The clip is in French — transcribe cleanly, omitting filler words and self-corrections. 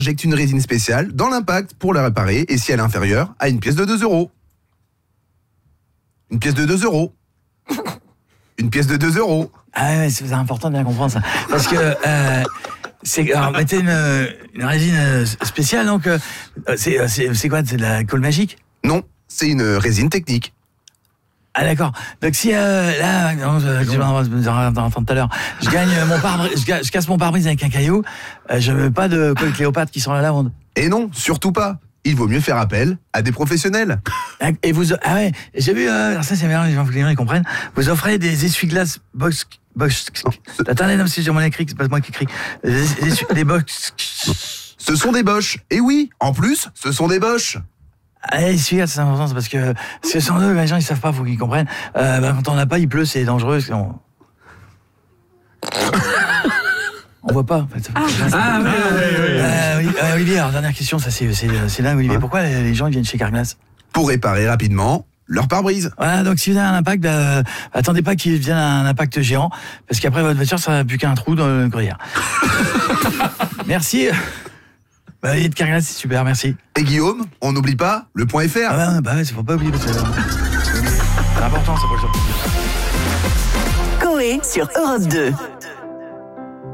injecte une résine spéciale dans l'impact pour la réparer et si elle est inférieure à une pièce de 2 euros. Une pièce de 2 euros. Une pièce de 2 euros. Ah ouais, c'est important de bien comprendre ça. Parce que alors, mettez une résine spéciale, donc c'est quoi? C'est de la colle magique? Non, c'est une résine technique. Ah d'accord. Donc si là, non, je vais entendre tout à l'heure, je gagne mon pare-brise, je casse mon pare-brise avec un caillou, je veux pas de colle Cléopâtre qui sent la lavande. Et non, surtout pas. Il vaut mieux faire appel à des professionnels. Et vous, ah ouais, j'ai vu, alors ça c'est bien, les gens ils comprennent. Vous offrez des essuie-glaces box. Attendez, non, si j'ai mon écrit, c'est pas moi qui écris. Des box. Ce sont des Bosch. Et oui, en plus, ce sont des Bosch. Allez, essuie-glaces, c'est important, c'est parce que sans eux, les gens ils savent pas, faut qu'ils comprennent. Quand on n'a pas, il pleut, c'est dangereux. On voit pas, en fait. Oui. Olivier, alors dernière question, ça c'est dingue, Olivier. Pourquoi les gens ils viennent chez Carglass? Pour réparer rapidement leur pare-brise. Voilà, donc si vous avez un impact, attendez pas qu'il vienne un impact géant, parce qu'après votre voiture, ça n'a plus qu'un trou dans le gruyère. Merci. Olivier de Carglass, c'est super, merci. Et Guillaume, on n'oublie pas le point .fr. Ouais, faut pas oublier, parce que c'est important, ça pour le genre. Coé sur Europe 2.